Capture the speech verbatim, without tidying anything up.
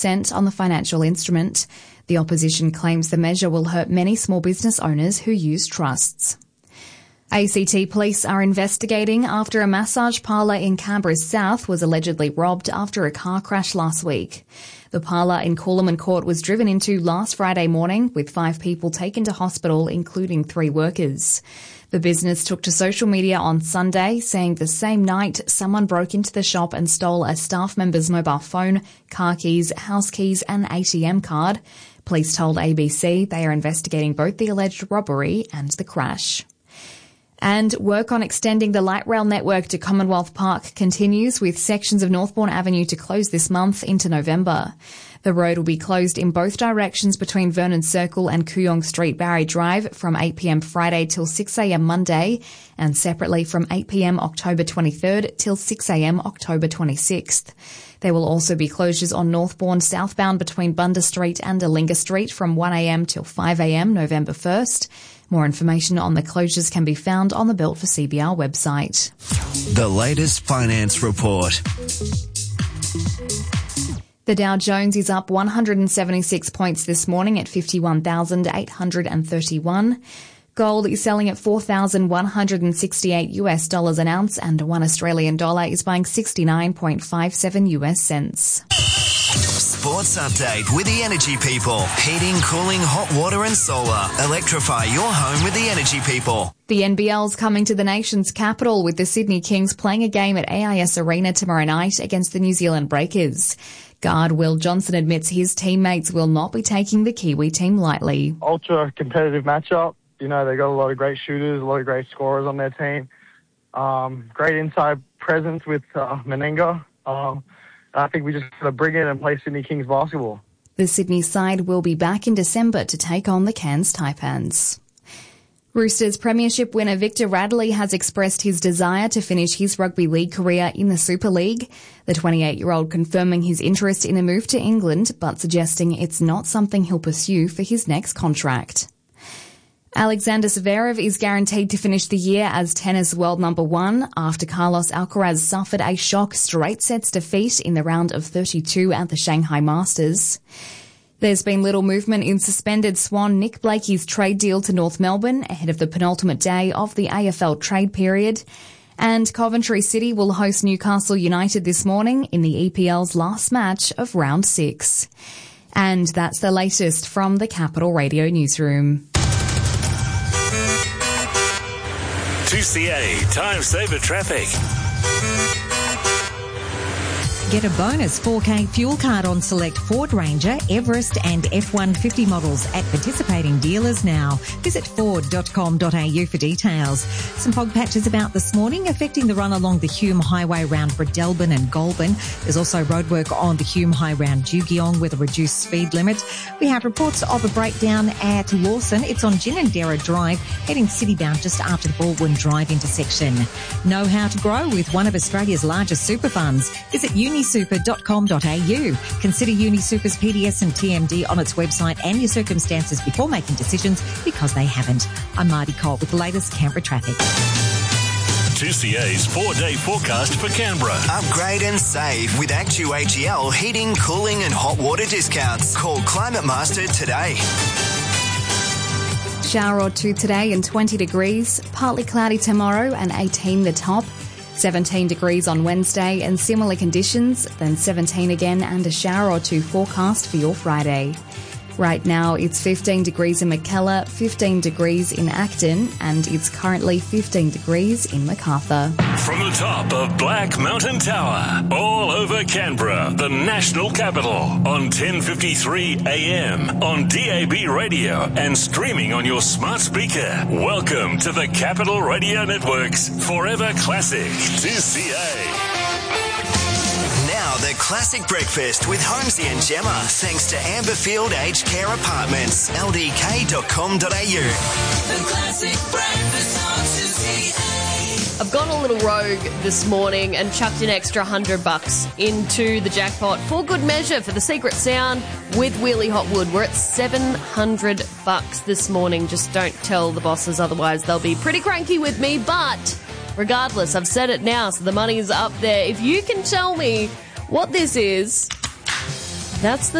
percent on the financial instrument. The opposition claims the measure will hurt many small business owners who use trusts. A C T police are investigating after a massage parlour in Canberra South was allegedly robbed after a car crash last week. The parlour in Coolaman Court was driven into last Friday morning with five people taken to hospital, including three workers. The business took to social media on Sunday, saying the same night someone broke into the shop and stole a staff member's mobile phone, car keys, house keys and A T M card. Police told A B C they are investigating both the alleged robbery and the crash. And work on extending the light rail network to Commonwealth Park continues, with sections of Northbourne Avenue to close this month into November. The road will be closed in both directions between Vernon Circle and Kooyong Street Barry Drive from eight p.m. Friday till six a.m. Monday, and separately from eight p.m. October twenty-third till six a.m. October twenty-sixth. There will also be closures on Northbourne southbound between Bunda Street and Alinga Street from one a.m. till five a.m. November first. More information on the closures can be found on the Built for C B R website. The latest finance report. The Dow Jones is up one hundred seventy-six points this morning at fifty-one thousand eight hundred thirty-one. Gold is selling at four thousand one hundred sixty-eight US dollars an ounce, and one Australian dollar is buying sixty-nine point five seven US cents. Sports update with the Energy People. Heating, cooling, hot water and solar. Electrify your home with the Energy People. The N B L's coming to the nation's capital, with the Sydney Kings playing a game at A I S Arena tomorrow night against the New Zealand Breakers. Guard Will Johnson admits his teammates will not be taking the Kiwi team lightly. Ultra competitive matchup. You know, they got a lot of great shooters, a lot of great scorers on their team. Um, great inside presence with uh, Meninga. Um, I think we just got to bring it and play Sydney Kings basketball. The Sydney side will be back in December to take on the Cairns Taipans. Roosters premiership winner Victor Radley has expressed his desire to finish his rugby league career in the Super League. The twenty-eight-year-old confirming his interest in a move to England, but suggesting it's not something he'll pursue for his next contract. Alexander Zverev is guaranteed to finish the year as tennis world number one after Carlos Alcaraz suffered a shock straight sets defeat in the round of thirty-two at the Shanghai Masters. There's been little movement in suspended Swan Nick Blakey's trade deal to North Melbourne ahead of the penultimate day of the A F L trade period. And Coventry City will host Newcastle United this morning in the E P L's last match of round six. And that's the latest from the Capital Radio newsroom. two C A Time Saver Traffic. Get a bonus four K fuel card on select Ford Ranger, Everest and F one fifty models at participating dealers now. Visit ford dot com dot a u for details. Some fog patches about this morning affecting the run along the Hume Highway round Bredelban and Goulburn. There's also roadwork on the Hume High round Jugiong with a reduced speed limit. We have reports of a breakdown at Lawson. It's on Ginninderra Drive, heading citybound just after the Baldwin Drive intersection. Know how to grow with one of Australia's largest super funds. Visit uni super dot com dot a u. Consider UniSuper's P D S and T M D on its website and your circumstances before making decisions, because they haven't. I'm Marty Cole with the latest Canberra traffic. two C A's four-day forecast for Canberra. Upgrade and save with Actu A G L heating, cooling and hot water discounts. Call Climate Master today. Shower or two today and twenty degrees. Partly cloudy tomorrow and eighteen the top. seventeen degrees on Wednesday and similar conditions, then seventeen again and a shower or two forecast for your Friday. Right now it's fifteen degrees in Mackellar, fifteen degrees in Acton, and it's currently fifteen degrees in Macarthur. From the top of Black Mountain Tower, all over Canberra, the national capital, on ten fifty-three A M, on D A B radio and streaming on your smart speaker. Welcome to the Capital Radio Network's Forever Classic two C A. Now the classic breakfast with Holmesy and Gemma, thanks to Amberfield Aged Care Apartments, L D K dot com dot a u. The classic breakfast on two C A. I've gone a little rogue this morning and chucked an extra hundred bucks into the jackpot for good measure for the Secret Sound with Wheelie Hotwood. We're at seven hundred bucks this morning. Just don't tell the bosses, otherwise they'll be pretty cranky with me. But regardless, I've said it now, so the money is up there. If you can tell me what this is, that's the